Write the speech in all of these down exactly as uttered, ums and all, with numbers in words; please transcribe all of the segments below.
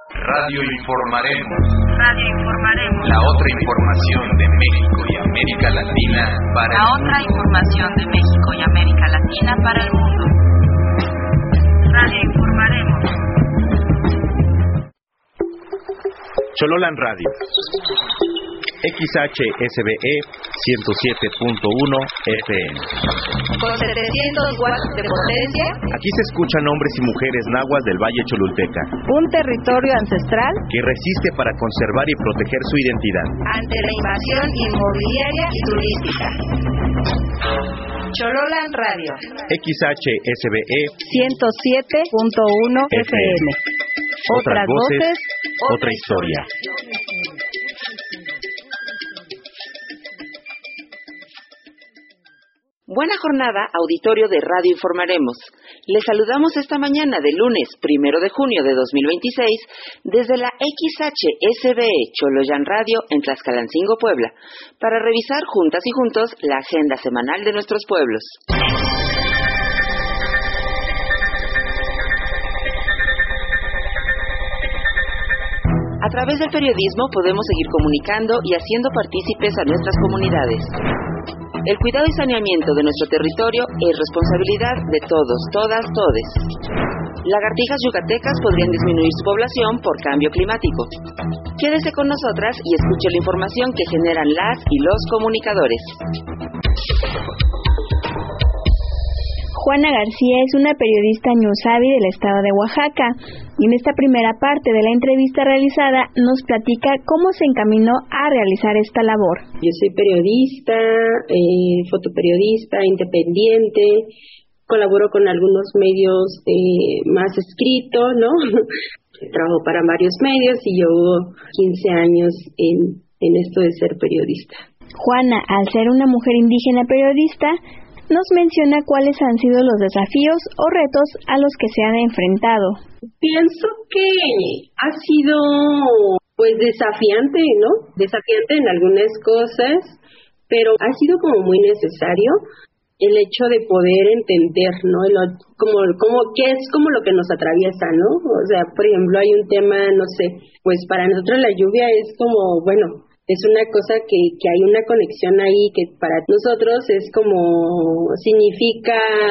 Radio Informaremos. Radio Informaremos. La otra información de México y América Latina para La el otra mundo. información de México y América Latina para el mundo. Radio Informaremos. Chololan Radio. X H S B E ciento siete punto uno F M. Con setecientos watts de potencia. Aquí se escuchan hombres y mujeres nahuas del Valle Cholulteca, Un territorio ancestral que resiste para conservar y proteger su identidad. ante la invasión inmobiliaria y turística. Chololan Radio. X H S B E ciento siete punto uno F M. Otras voces, otra historia. Buena jornada, auditorio de Radio Informaremos. Les saludamos esta mañana de lunes, primero de junio de dos mil veintiséis, desde la X H S B E Choloyan Radio en Tlaxcalancingo, Puebla, para revisar juntas y juntos la agenda semanal de nuestros pueblos. A través del periodismo podemos seguir comunicando y haciendo partícipes a nuestras comunidades. El cuidado y saneamiento de nuestro territorio es responsabilidad de todos, todas, todes. Lagartijas yucatecas podrían disminuir su población por cambio climático. Quédese con nosotras y escuche la información que generan las y los comunicadores. Juana García es una periodista ñusabi del estado de Oaxaca y en esta primera parte de la entrevista realizada nos platica cómo se encaminó a realizar esta labor. Yo soy periodista, eh, fotoperiodista, independiente, colaboro con algunos medios eh, más escritos, ¿no? Trabajo para varios medios y llevo quince años en, en esto de ser periodista. Juana, al ser una mujer indígena periodista, nos menciona cuáles han sido los desafíos o retos a los que se han enfrentado. Pienso que ha sido pues desafiante, ¿no? Desafiante en algunas cosas, pero ha sido como muy necesario el hecho de poder entender, ¿no? El, como, como, qué es como lo que nos atraviesa, ¿no? O sea, por ejemplo, hay un tema, no sé, pues para nosotros la lluvia es como, bueno, es una cosa que, que hay una conexión ahí que para nosotros es como, significa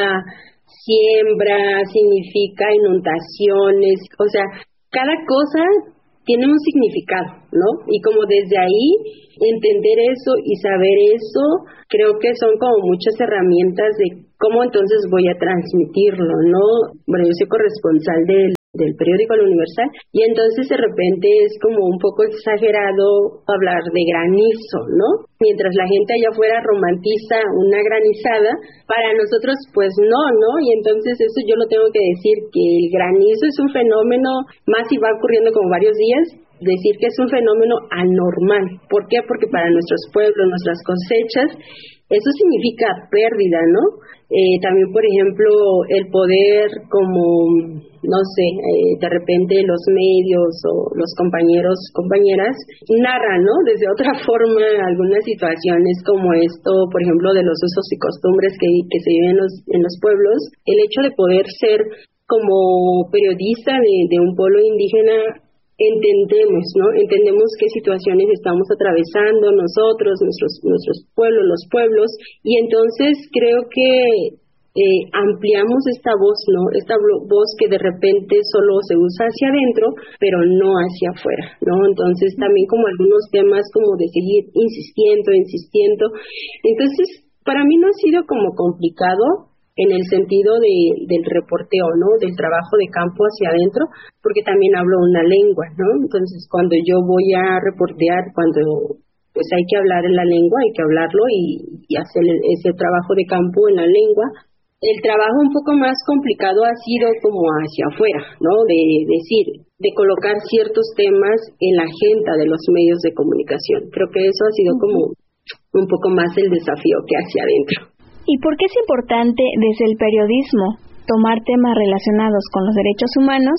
siembra, significa inundaciones, o sea, cada cosa tiene un significado, ¿no? Y como desde ahí entender eso y saber eso, creo que son como muchas herramientas de cómo entonces voy a transmitirlo, ¿no? Bueno, yo soy corresponsal del del periódico El Universal, y entonces de repente es como un poco exagerado hablar de granizo, ¿no? Mientras la gente allá afuera romantiza una granizada, para nosotros pues no, ¿no? Y entonces eso yo lo tengo que decir, que el granizo es un fenómeno, más si va ocurriendo como varios días, decir que es un fenómeno anormal. ¿Por qué? Porque para nuestros pueblos, nuestras cosechas, eso significa pérdida, ¿no? Eh, también, por ejemplo, el poder como, no sé, eh, de repente los medios o los compañeros, compañeras, narran, ¿no? Desde otra forma algunas situaciones como esto, por ejemplo, de los usos y costumbres que, que se viven en los, en los pueblos. El hecho de poder ser como periodista de, de un pueblo indígena, entendemos, ¿no? Entendemos qué situaciones estamos atravesando nosotros, nuestros nuestros pueblos, los pueblos, y entonces creo que eh, ampliamos esta voz, ¿no? Esta voz que de repente solo se usa hacia adentro, pero no hacia afuera, ¿no? Entonces también como algunos temas como de seguir insistiendo, insistiendo. Entonces, para mí no ha sido como complicado en el sentido de, del reporteo, ¿no? Del trabajo de campo hacia adentro, porque también hablo una lengua, ¿no? Entonces, cuando yo voy a reportear, cuando pues hay que hablar en la lengua, hay que hablarlo y, y hacer ese trabajo de campo en la lengua. El trabajo un poco más complicado ha sido como hacia afuera, ¿no? De decir, de colocar ciertos temas en la agenda de los medios de comunicación. Creo que eso ha sido como un poco más el desafío que hacia adentro. ¿Y por qué es importante desde el periodismo tomar temas relacionados con los derechos humanos?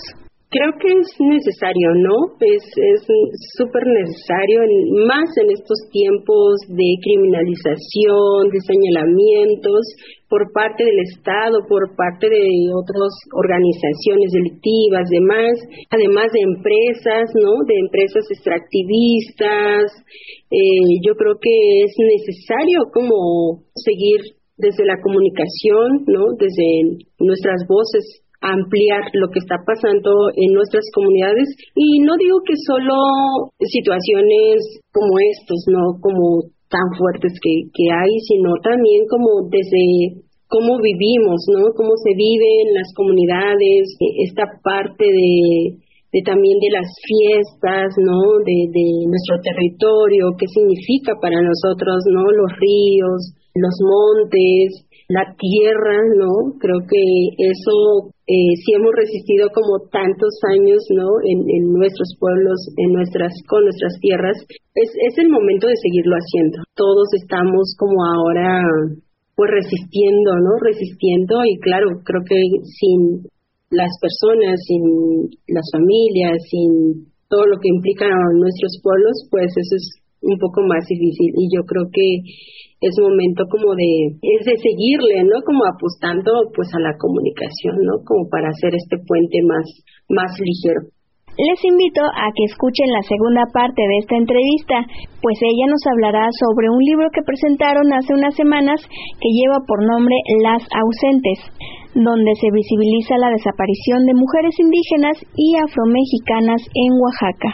Creo que es necesario, ¿no? Es es súper necesario, en, más en estos tiempos de criminalización, de señalamientos por parte del Estado, por parte de otras organizaciones delictivas, demás, además de empresas, ¿no? De empresas extractivistas. Eh, yo creo que es necesario como seguir desde la comunicación, ¿no? Desde nuestras voces, ampliar lo que está pasando en nuestras comunidades, y no digo que solo situaciones como estos, no como tan fuertes que, que hay, sino también como desde cómo vivimos, ¿no? Cómo se vive en las comunidades, esta parte de, de también de las fiestas, ¿no? De, de nuestro territorio, qué significa para nosotros, ¿no? Los ríos, los montes, la tierra, ¿no? Creo que eso, eh, si hemos resistido como tantos años, ¿no? En, en nuestros pueblos, en nuestras, con nuestras tierras, es, es el momento de seguirlo haciendo. Todos estamos como ahora, pues resistiendo, ¿no? Resistiendo, y claro, creo que sin las personas, sin las familias, sin todo lo que implican a nuestros pueblos, pues eso es un poco más difícil, y yo creo que es momento como de, es de seguirle, ¿no? Como apostando pues a la comunicación, ¿no? Como para hacer este puente más, más ligero. Les invito a que escuchen la segunda parte de esta entrevista, pues ella nos hablará sobre un libro que presentaron hace unas semanas que lleva por nombre Las Ausentes, donde se visibiliza la desaparición de mujeres indígenas y afromexicanas en Oaxaca.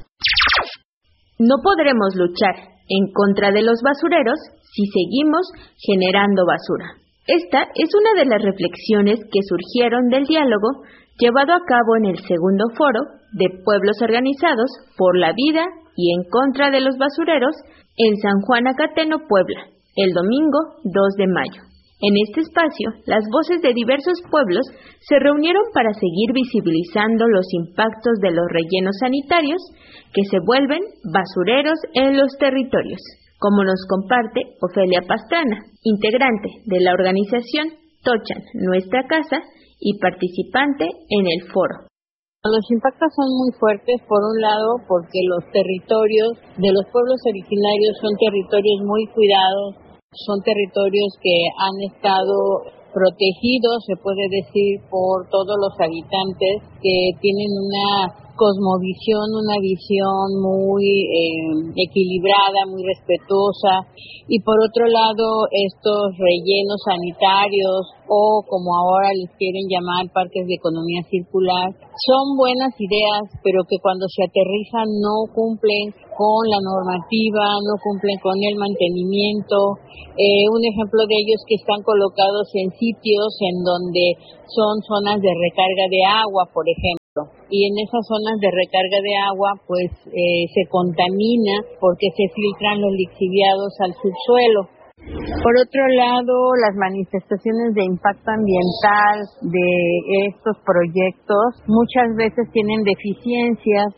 No podremos luchar en contra de los basureros si seguimos generando basura. Esta es una de las reflexiones que surgieron del diálogo llevado a cabo en el segundo foro de Pueblos Organizados por la Vida y en contra de los basureros en San Juan Acateno, Puebla, el domingo dos de mayo. En este espacio, las voces de diversos pueblos se reunieron para seguir visibilizando los impactos de los rellenos sanitarios que se vuelven basureros en los territorios, como nos comparte Ofelia Pastrana, integrante de la organización Tochan Nuestra Casa y participante en el foro. Los impactos son muy fuertes, por un lado, porque los territorios de los pueblos originarios son territorios muy cuidados, son territorios que han estado protegidos, se puede decir, por todos los habitantes que tienen una cosmovisión, una visión muy eh, equilibrada, muy respetuosa, y por otro lado estos rellenos sanitarios, o como ahora les quieren llamar parques de economía circular, son buenas ideas, pero que cuando se aterrizan no cumplen con la normativa, no cumplen con el mantenimiento. Eh, un ejemplo de ello es que están colocados en sitios en donde son zonas de recarga de agua, por ejemplo. Y en esas zonas de recarga de agua, pues eh, se contamina porque se filtran los lixiviados al subsuelo. Por otro lado, las manifestaciones de impacto ambiental de estos proyectos muchas veces tienen deficiencias,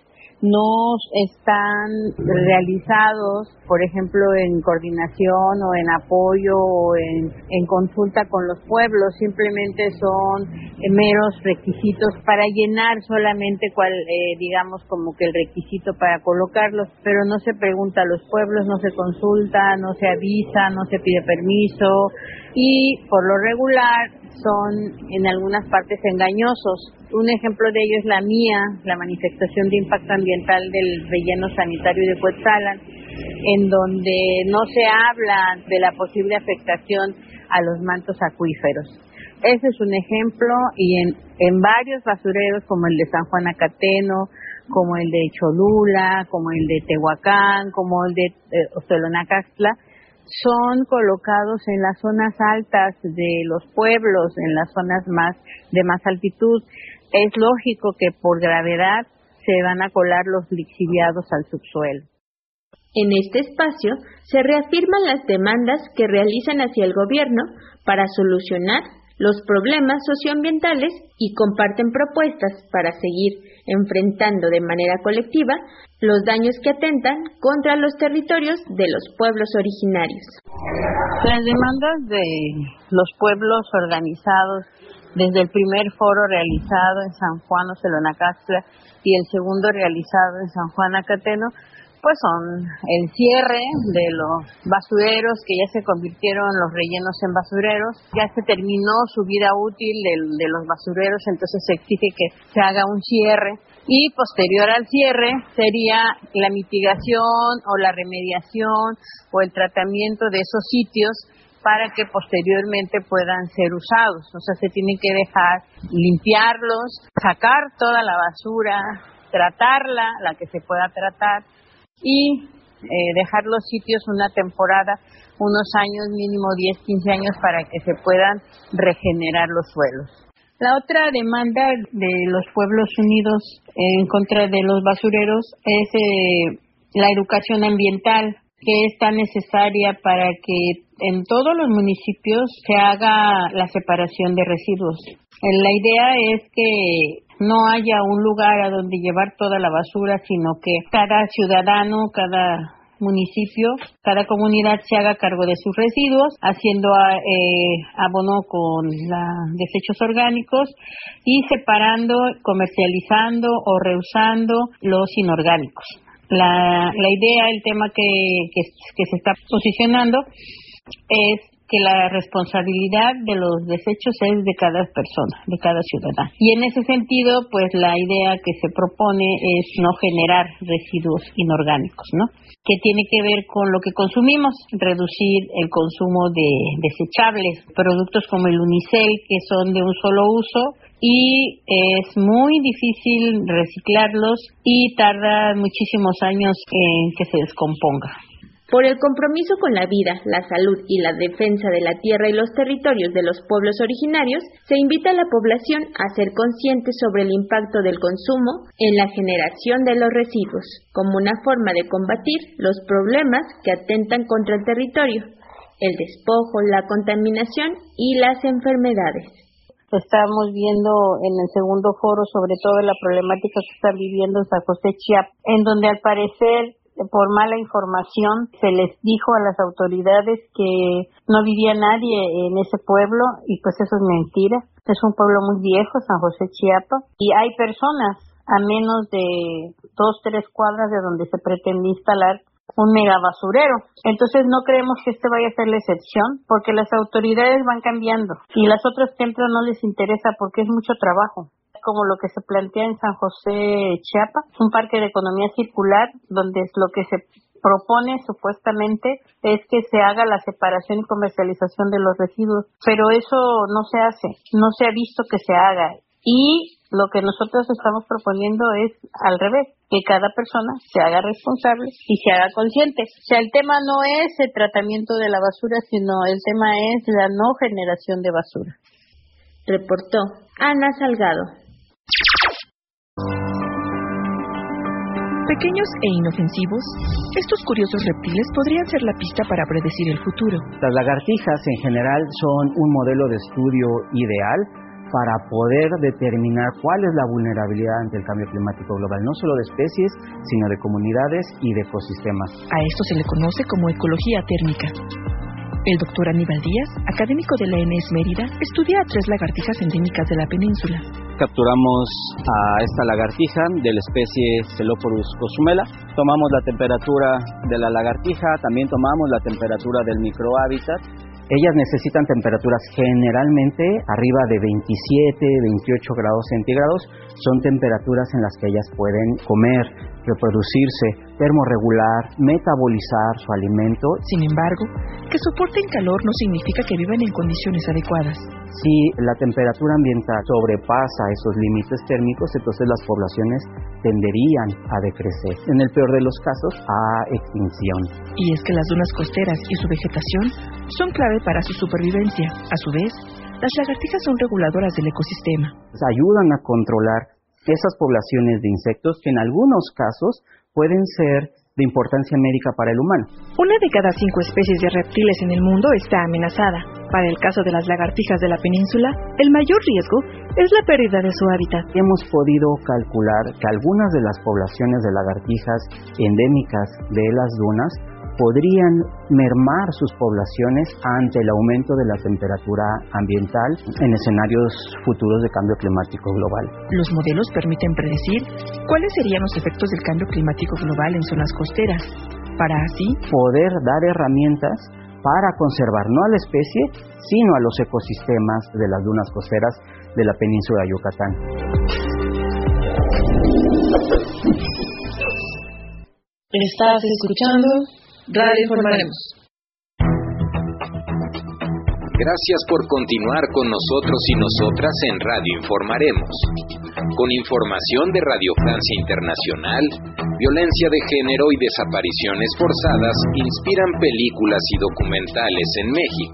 no están realizados, por ejemplo, en coordinación o en apoyo o en, en consulta con los pueblos, simplemente son meros requisitos para llenar solamente cual, eh, digamos como que el requisito para colocarlos, pero no se pregunta a los pueblos, no se consulta, no se avisa, no se pide permiso, y por lo regular son en algunas partes engañosos. Un ejemplo de ello es la mía, la manifestación de impacto ambiental del relleno sanitario de Cuetzalan, en donde no se habla de la posible afectación a los mantos acuíferos. Ese es un ejemplo, y en, en varios basureros como el de San Juan Acateno, como el de Cholula, como el de Tehuacán, como el de eh, Oxtolonacaxtla, son colocados en las zonas altas de los pueblos, en las zonas más de más altitud. Es lógico que por gravedad se van a colar los lixiviados al subsuelo. En este espacio se reafirman las demandas que realizan hacia el gobierno para solucionar los problemas socioambientales y comparten propuestas para seguir enfrentando de manera colectiva los daños que atentan contra los territorios de los pueblos originarios. Las demandas de los pueblos organizados desde el primer foro realizado en San Juan Ocelonacastla y el segundo realizado en San Juan Acateno, pues son el cierre de los basureros que ya se convirtieron los rellenos en basureros, ya se terminó su vida útil de, de los basureros, entonces se exige que se haga un cierre y posterior al cierre sería la mitigación o la remediación o el tratamiento de esos sitios para que posteriormente puedan ser usados. O sea, se tienen que dejar limpiarlos, sacar toda la basura, tratarla, la que se pueda tratar, y eh, dejar los sitios una temporada, unos años, mínimo diez, quince años, para que se puedan regenerar los suelos. La otra demanda de los pueblos unidos en contra de los basureros es eh, la educación ambiental, que es tan necesaria para que en todos los municipios se haga la separación de residuos. La idea es que no haya un lugar a donde llevar toda la basura, sino que cada ciudadano, cada municipio, cada comunidad se haga cargo de sus residuos, haciendo eh, abono con los desechos orgánicos y separando, comercializando o reusando los inorgánicos. La, la idea, el tema que, que, que se está posicionando es que la responsabilidad de los desechos es de cada persona, de cada ciudadano. Y en ese sentido, pues la idea que se propone es no generar residuos inorgánicos, ¿no? Que tiene que ver con lo que consumimos, reducir el consumo de desechables, productos como el unicel, que son de un solo uso, y es muy difícil reciclarlos y tarda muchísimos años en que se descomponga. Por el compromiso con la vida, la salud y la defensa de la tierra y los territorios de los pueblos originarios, se invita a la población a ser consciente sobre el impacto del consumo en la generación de los residuos, como una forma de combatir los problemas que atentan contra el territorio, el despojo, la contaminación y las enfermedades. Estamos viendo en el segundo foro sobre todo la problemática que está viviendo en San José Chiapas, en donde al parecer por mala información se les dijo a las autoridades que no vivía nadie en ese pueblo y pues eso es mentira. Es un pueblo muy viejo, San José Chiapas, y hay personas a menos de dos, tres cuadras de donde se pretende instalar un mega basurero. Entonces no creemos que este vaya a ser la excepción, porque las autoridades van cambiando y las otras templos no les interesa porque es mucho trabajo, como lo que se plantea en San José Chiapas, un parque de economía circular, donde lo que se propone supuestamente es que se haga la separación y comercialización de los residuos, pero eso no se hace, no se ha visto que se haga, y lo que nosotros estamos proponiendo es al revés, que cada persona se haga responsable y se haga consciente. O sea, el tema no es el tratamiento de la basura, sino el tema es la no generación de basura. Reportó Ana Salgado. Pequeños e inofensivos, estos curiosos reptiles podrían ser la pista para predecir el futuro. Las lagartijas en general son un modelo de estudio ideal para poder determinar cuál es la vulnerabilidad ante el cambio climático global, no solo de especies, sino de comunidades y de ecosistemas. A esto se le conoce como ecología térmica. El doctor Aníbal Díaz, académico de la E N E S Mérida, estudia a tres lagartijas endémicas de la península. Capturamos a esta lagartija de la especie Celoporus cozumela, tomamos la temperatura de la lagartija, también tomamos la temperatura del microhábitat. Ellas necesitan temperaturas generalmente arriba de veintisiete, veintiocho grados centígrados. Son temperaturas en las que ellas pueden comer, reproducirse, termorregular, metabolizar su alimento. Sin embargo, que soporten calor no significa que vivan en condiciones adecuadas. Si la temperatura ambiental sobrepasa esos límites térmicos, entonces las poblaciones tenderían a decrecer, en el peor de los casos a extinción. Y es que las dunas costeras y su vegetación son clave para su supervivencia. A su vez, las lagartijas son reguladoras del ecosistema. Ayudan a controlar esas poblaciones de insectos que en algunos casos pueden ser de importancia médica para el humano. Una de cada cinco especies de reptiles en el mundo está amenazada. Para el caso de las lagartijas de la península, el mayor riesgo es la pérdida de su hábitat. Hemos podido calcular que algunas de las poblaciones de lagartijas endémicas de las dunas podrían mermar sus poblaciones ante el aumento de la temperatura ambiental en escenarios futuros de cambio climático global. Los modelos permiten predecir cuáles serían los efectos del cambio climático global en zonas costeras, para así poder dar herramientas para conservar no a la especie, sino a los ecosistemas de las dunas costeras de la península de Yucatán. Estás escuchando Radio Informaremos. Gracias por continuar con nosotros y nosotras en Radio Informaremos. Con información de Radio Francia Internacional, violencia de género y desapariciones forzadas inspiran películas y documentales en México.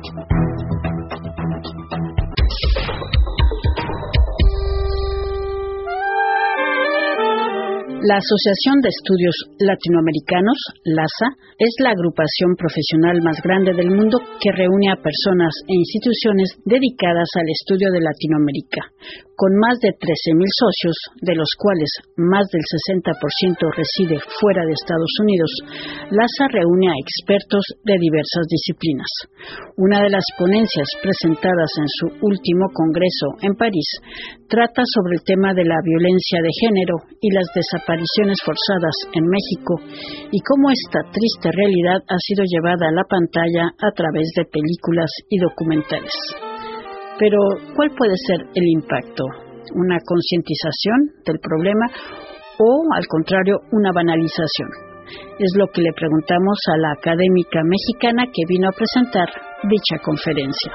La Asociación de Estudios Latinoamericanos, LASA, es la agrupación profesional más grande del mundo que reúne a personas e instituciones dedicadas al estudio de Latinoamérica. Con más de trece mil socios, de los cuales más del sesenta por ciento reside fuera de Estados Unidos, LASA reúne a expertos de diversas disciplinas. Una de las ponencias presentadas en su último congreso en París trata sobre el tema de la violencia de género y las desapariciones forzadas en México y cómo esta triste realidad ha sido llevada a la pantalla a través de películas y documentales. Pero, ¿cuál puede ser el impacto? ¿Una concientización del problema o, al contrario, una banalización? Es lo que le preguntamos a la académica mexicana que vino a presentar dicha conferencia.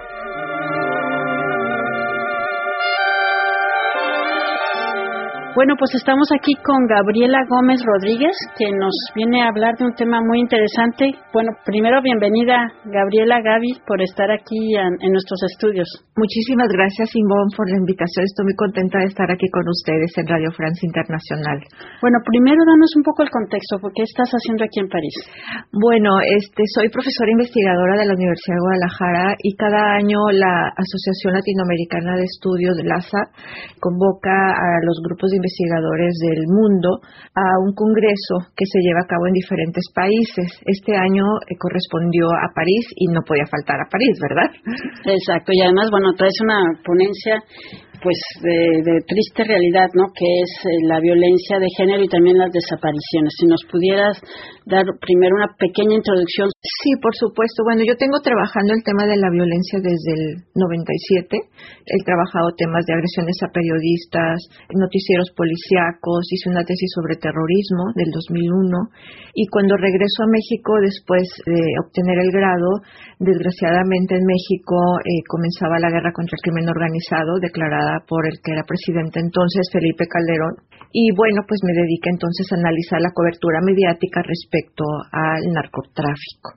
Bueno, pues estamos aquí con Gabriela Gómez Rodríguez, que nos viene a hablar de un tema muy interesante. Bueno, primero, bienvenida, Gabriela, Gaby, por estar aquí en, en nuestros estudios. Muchísimas gracias, Ivonne, por la invitación. Estoy muy contenta de estar aquí con ustedes en Radio Francia Internacional. Bueno, primero, danos un poco el contexto. ¿Por qué estás haciendo aquí en París? Bueno, este, soy profesora investigadora de la Universidad de Guadalajara y cada año la Asociación Latinoamericana de Estudios, LASA, convoca a los grupos de investigadores del mundo a un congreso que se lleva a cabo en diferentes países. Este año eh, correspondió a París y no podía faltar a París, ¿verdad? Exacto, y además, bueno, traes una ponencia pues de, de triste realidad, ¿no? Que es eh, la violencia de género y también las desapariciones. Si nos pudieras dar primero una pequeña introducción. Sí, por supuesto. Bueno, yo tengo trabajando el tema de la violencia desde el noventa y siete. He trabajado temas de agresiones a periodistas, noticieros policíacos, hice una tesis sobre terrorismo del dos mil uno y cuando regreso a México después de obtener el grado, desgraciadamente en México eh, comenzaba la guerra contra el crimen organizado declarada por el que era presidente entonces, Felipe Calderón, y bueno, pues me dediqué entonces a analizar la cobertura mediática respecto al narcotráfico.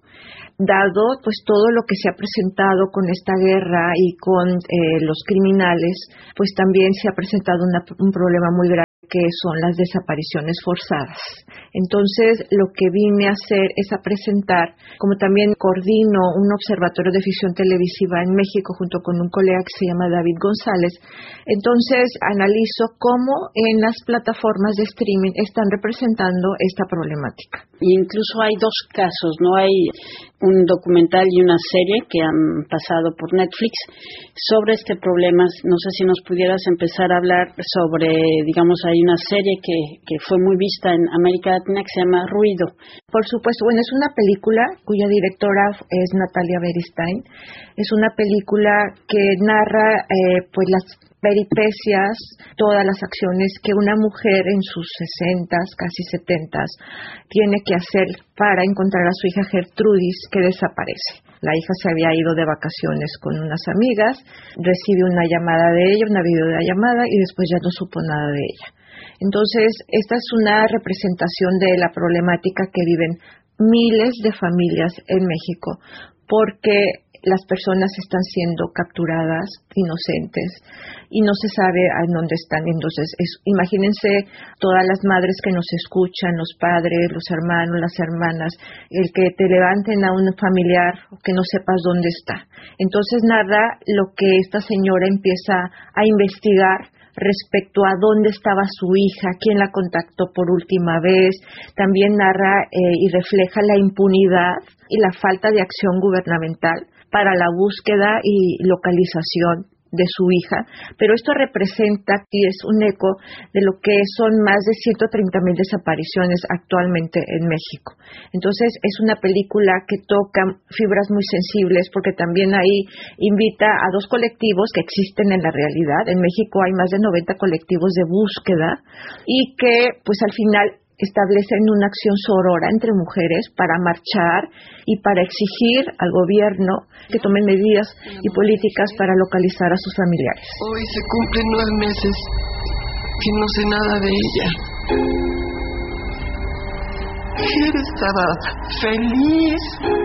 Dado pues todo lo que se ha presentado con esta guerra y con eh, los criminales, pues también se ha presentado una, un problema muy grave que son las desapariciones forzadas. Entonces, lo que vine a hacer es a presentar, como también coordino un observatorio de ficción televisiva en México junto con un colega que se llama David González, entonces analizo cómo en las plataformas de streaming están representando esta problemática. Y incluso hay dos casos, ¿no? Hay un documental y una serie que han pasado por Netflix sobre este problema. No sé si nos pudieras empezar a hablar sobre, digamos, hay una serie que, que fue muy vista en América Latina que se llama Ruido. Por supuesto, bueno, es una película cuya directora es Natalia Beristain. Es una película que narra eh, pues las peripecias, todas las acciones que una mujer en sus sesentas, casi setentas, tiene que hacer para encontrar a su hija Gertrudis, que desaparece. La hija se había ido de vacaciones con unas amigas, recibe una llamada de ella, una videollamada, y después ya no supo nada de ella. Entonces, esta es una representación de la problemática que viven miles de familias en México, porque las personas están siendo capturadas, inocentes, y no se sabe a dónde están. Entonces, es, imagínense todas las madres que nos escuchan, los padres, los hermanos, las hermanas, el que te levanten a un familiar que no sepas dónde está. Entonces, nada, lo que esta señora empieza a investigar respecto a dónde estaba su hija, quién la contactó por última vez. También narra eh, y refleja la impunidad y la falta de acción gubernamental para la búsqueda y localización de su hija, pero esto representa y es un eco de lo que son más de ciento treinta mil desapariciones actualmente en México. Entonces es una película que toca fibras muy sensibles porque también ahí invita a dos colectivos que existen en la realidad. En México hay más de noventa colectivos de búsqueda y que pues al final establecen una acción sorora entre mujeres para marchar y para exigir al gobierno que tome medidas y políticas para localizar a sus familiares. Hoy se cumplen nueve meses que no sé nada de ella. Ayer estaba feliz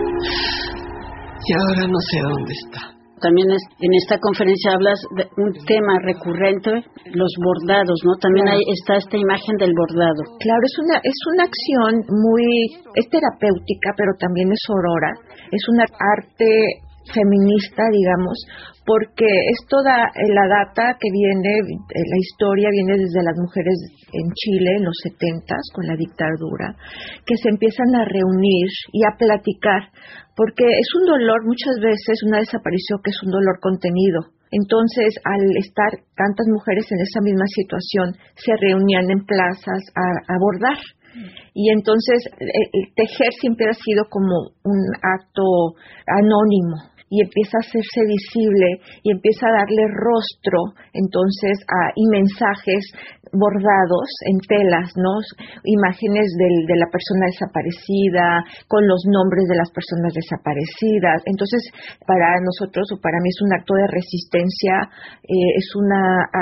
y ahora no sé dónde está. También es, en esta conferencia hablas de un tema recurrente, los bordados, ¿no? También Claro. ahí está esta imagen del bordado. Claro, es una es una acción muy es terapéutica, pero también es sorora. Es una arte feminista, digamos, porque es toda la data que viene, la historia viene desde las mujeres en Chile en los setentas con la dictadura, que se empiezan a reunir y a platicar, porque es un dolor muchas veces, una desaparición que es un dolor contenido. Entonces, al estar tantas mujeres en esa misma situación, se reunían en plazas a, a bordar. Y entonces el tejer siempre ha sido como un acto anónimo y empieza a hacerse visible y empieza a darle rostro entonces a, y mensajes bordados en telas, ¿no? Imágenes del, de la persona desaparecida con los nombres de las personas desaparecidas. Entonces, para nosotros o para mí es un acto de resistencia, eh, es un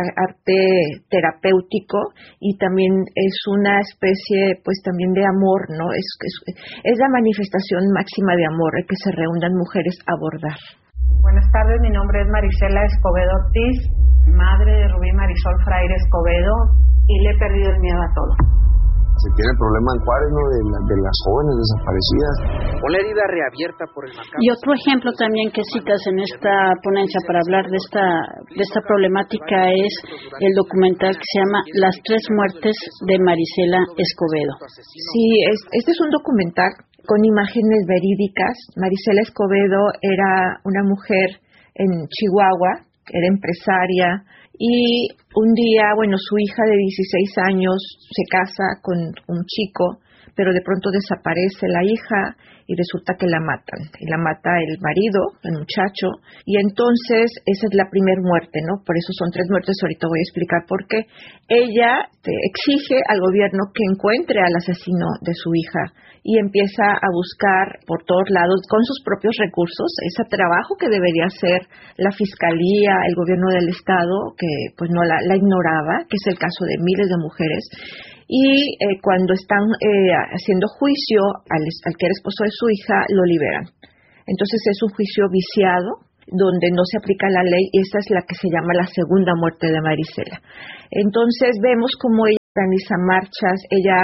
arte terapéutico y también es una especie, pues también de amor, ¿no? Es, es, es la manifestación máxima de amor, el que se reúnan mujeres a bordar. Buenas tardes, mi nombre es Marisela Escobedo Ortiz, madre de Rubí Marisol Fraire Escobedo, y le he perdido el miedo a todo. Se tiene el problema en Juárez, ¿no? De, la, de las jóvenes desaparecidas. Una herida reabierta por el macabro. Y otro ejemplo también que citas en esta ponencia para hablar de esta de esta problemática es el documental que se llama Las tres muertes de Marisela Escobedo. Sí, es, este es un documental con imágenes verídicas. Marisela Escobedo era una mujer en Chihuahua, era empresaria, y un día, bueno, su hija de dieciséis años se casa con un chico, pero de pronto desaparece la hija y resulta que la matan. Y la mata el marido, el muchacho, y entonces esa es la primera muerte, ¿no? Por eso son tres muertes, ahorita voy a explicar por qué. Ella te exige al gobierno que encuentre al asesino de su hija y empieza a buscar por todos lados con sus propios recursos ese trabajo que debería hacer la fiscalía, el gobierno del estado, que pues no la, la ignoraba, que es el caso de miles de mujeres. Y eh, cuando están eh, haciendo juicio al, al que era esposo de su hija, lo liberan. Entonces es un juicio viciado, donde no se aplica la ley, y esa es la que se llama la segunda muerte de Marisela. Entonces vemos cómo ella organiza marchas, ella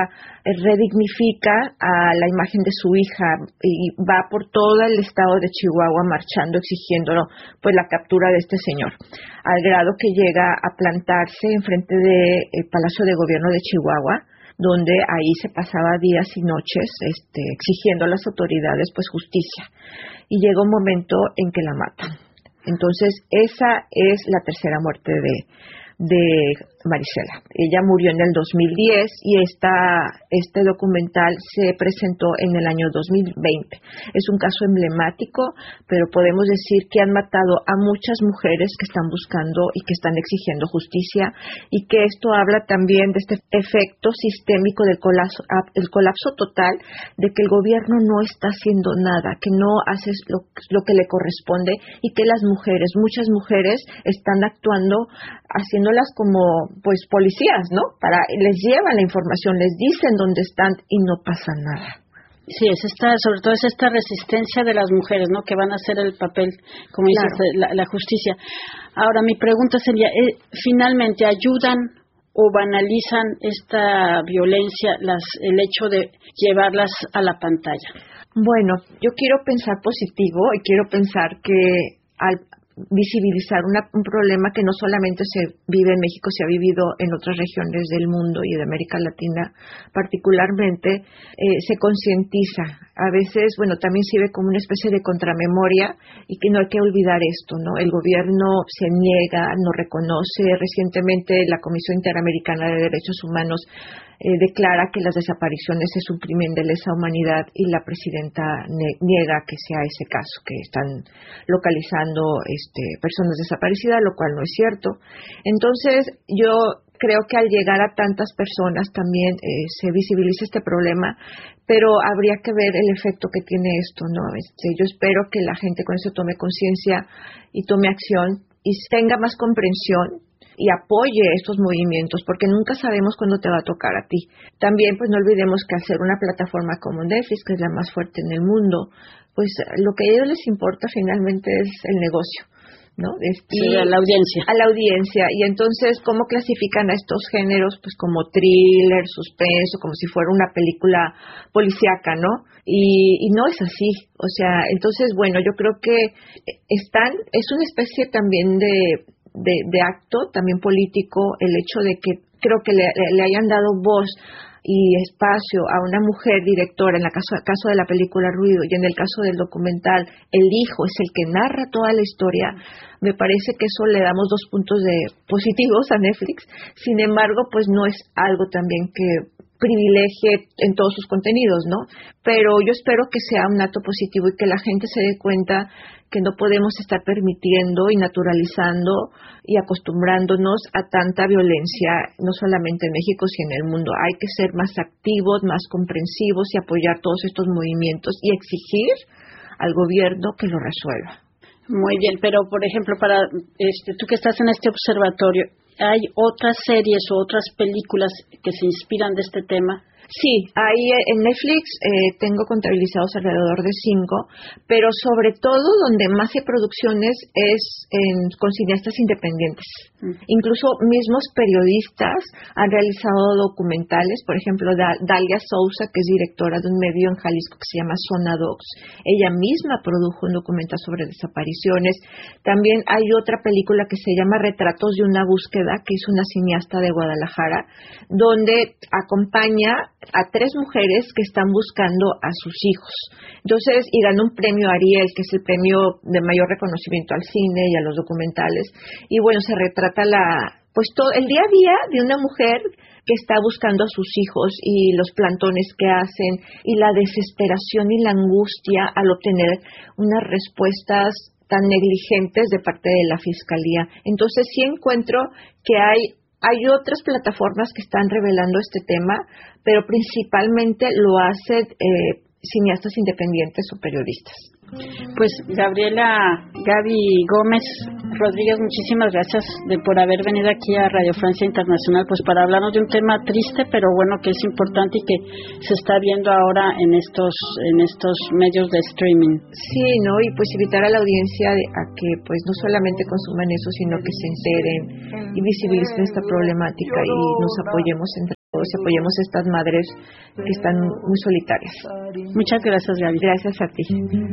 redignifica a la imagen de su hija y va por todo el estado de Chihuahua marchando, exigiendo pues la captura de este señor, al grado que llega a plantarse enfrente del Palacio de Gobierno de Chihuahua, donde ahí se pasaba días y noches este, exigiendo a las autoridades pues justicia, y llega un momento en que la matan. Entonces esa es la tercera muerte de de Marisela. Ella murió en el dos mil diez y esta, este documental se presentó en el año dos mil veinte. Es un caso emblemático, pero podemos decir que han matado a muchas mujeres que están buscando y que están exigiendo justicia, y que esto habla también de este efecto sistémico del colapso, el colapso total, de que el gobierno no está haciendo nada, que no hace lo, lo que le corresponde, y que las mujeres, muchas mujeres están actuando, haciéndolas como pues policías, ¿no? Para les llevan la información, les dicen dónde están y no pasa nada. Sí, es esta, sobre todo es esta resistencia de las mujeres, ¿no? Que van a hacer el papel, como dices, Claro. la, la justicia. Ahora, mi pregunta sería, eh, finalmente, ¿ayudan o banalizan esta violencia, las, el hecho de llevarlas a la pantalla? Bueno, yo quiero pensar positivo y quiero pensar que al visibilizar una, un problema que no solamente se vive en México, se ha vivido en otras regiones del mundo y de América Latina particularmente, eh, se concientiza. A veces, bueno, también sirve como una especie de contramemoria y que no hay que olvidar esto, ¿no? El gobierno se niega, no reconoce. Recientemente la Comisión Interamericana de Derechos Humanos Eh, declara que las desapariciones es un crimen de lesa humanidad y la presidenta ne- niega que sea ese caso, que están localizando este, personas desaparecidas, lo cual no es cierto. Entonces, yo creo que al llegar a tantas personas también eh, se visibiliza este problema, pero habría que ver el efecto que tiene esto, ¿no? Este, yo espero que la gente con eso tome conciencia y tome acción y tenga más comprensión y apoye estos movimientos, porque nunca sabemos cuándo te va a tocar a ti. También, pues no olvidemos que hacer una plataforma como Netflix, que es la más fuerte en el mundo, pues lo que a ellos les importa finalmente es el negocio, ¿no? Este, sí, a la audiencia. A la audiencia. Y entonces, ¿cómo clasifican a estos géneros? Pues como thriller, suspenso, como si fuera una película policíaca, ¿no? Y, y no es así. O sea, entonces, bueno, yo creo que están, es una especie también de De, de acto también político el hecho de que creo que le, le hayan dado voz y espacio a una mujer directora en el caso, caso de la película Ruido y en el caso del documental el hijo es el que narra toda la historia. Me parece que eso le damos dos puntos de positivos a Netflix. Sin embargo, pues no es algo también que privilegie en todos sus contenidos, ¿no? Pero yo espero que sea un acto positivo y que la gente se dé cuenta que no podemos estar permitiendo y naturalizando y acostumbrándonos a tanta violencia, no solamente en México, sino en el mundo. Hay que ser más activos, más comprensivos y apoyar todos estos movimientos y exigir al gobierno que lo resuelva. Muy bien, pero por ejemplo, para este, tú que estás en este observatorio, ¿hay otras series o otras películas que se inspiran de este tema? Sí, hay en Netflix eh, tengo contabilizados alrededor de cinco, pero sobre todo donde más hay producciones es en, con cineastas independientes. Mm. Incluso mismos periodistas han realizado documentales, por ejemplo, da, Dalia Sousa, que es directora de un medio en Jalisco que se llama Zona Docs. Ella misma produjo un documental sobre desapariciones. También hay otra película que se llama Retratos de una búsqueda, que es una cineasta de Guadalajara, donde acompaña a tres mujeres que están buscando a sus hijos. Entonces, y ganó un premio Ariel, que es el premio de mayor reconocimiento al cine y a los documentales. Y bueno, se retrata la, pues todo el día a día de una mujer que está buscando a sus hijos y los plantones que hacen y la desesperación y la angustia al obtener unas respuestas tan negligentes de parte de la fiscalía. Entonces, sí encuentro que hay Hay otras plataformas que están revelando este tema, pero principalmente lo hacen eh, cineastas independientes o periodistas. Pues Gabriela Gaby Gómez Rodríguez, muchísimas gracias de por haber venido aquí a Radio Francia Internacional, pues para hablarnos de un tema triste, pero bueno, que es importante y que se está viendo ahora en estos en estos medios de streaming. Sí, no, y pues invitar a la audiencia a que pues no solamente consuman eso, sino que se enteren y visibilicen esta problemática y nos apoyemos entre todos, y apoyemos a estas madres que están muy solitarias. Muchas gracias, Gaby. Gracias a ti.